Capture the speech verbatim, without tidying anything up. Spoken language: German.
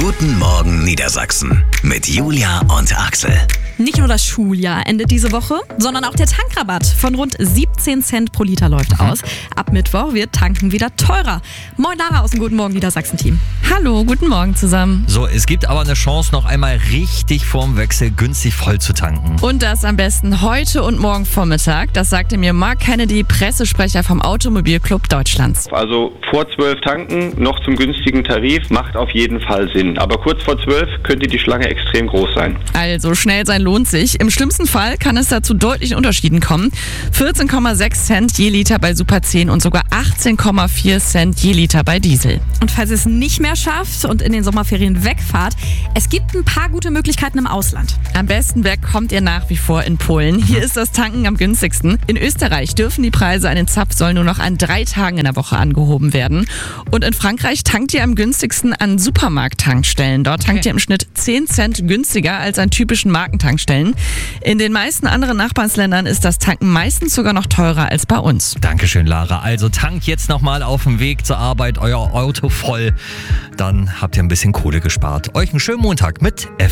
Guten Morgen Niedersachsen mit Julia und Axel. Nicht nur das Schuljahr endet diese Woche, sondern auch der Tankrabatt von rund siebzehn Cent pro Liter läuft aus. Ab Mittwoch wird Tanken wieder teurer. Moin Lara aus dem Guten Morgen Niedersachsen-Team. Hallo, guten Morgen zusammen. So, es gibt aber eine Chance, noch einmal richtig vorm Wechsel günstig voll zu tanken. Und das am besten heute und morgen Vormittag. Das sagte mir Mark Kennedy, Pressesprecher vom Automobilclub Deutschlands. Also vor zwölf tanken, noch zum günstigen Tarif, macht auf jeden Fall Sinn. Aber kurz vor zwölf könnte die Schlange extrem groß sein. Also schnell sein lohnt sich. Im schlimmsten Fall kann es da zu deutlichen Unterschieden kommen. vierzehn Komma sechs Cent je Liter bei Super zehn und sogar achtzehn Komma vier Cent je Liter bei Diesel. Und falls ihr es nicht mehr schafft und in den Sommerferien wegfahrt, es gibt ein paar gute Möglichkeiten im Ausland. Am besten weg kommt ihr nach wie vor in Polen. Hier ist das Tanken am günstigsten. In Österreich dürfen die Preise an den Zapfsäulen nur noch an drei Tagen in der Woche angehoben werden. Und in Frankreich tankt ihr am günstigsten an Supermarkt-Tankstellen. Dort tankt Okay. ihr im Schnitt zehn Cent günstiger als an typischen Markentankstellen. In den meisten anderen Nachbarländern ist das Tanken meistens sogar noch teurer als bei uns. Dankeschön, Lara. Also tankt jetzt nochmal auf dem Weg zur Arbeit euer Auto voll. Dann habt ihr ein bisschen Kohle gespart. Euch einen schönen Montag mit F